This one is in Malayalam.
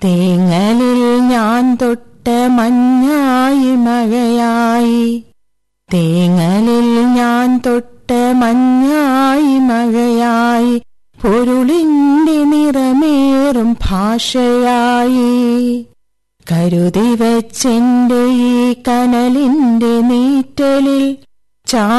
തേങ്ങലിൽ ഞാൻ തൊട്ട മഞ്ഞായി മഴയായി, തേങ്ങലിൽ ഞാൻ തൊട്ട മഞ്ഞായി മഴയായി, പൊരുളിന്റെ നിറമേറും ഭാഷയായി. കരുതി വച്ചെന്റെ ഈ കനലിന്റെ നീറ്റലിൽ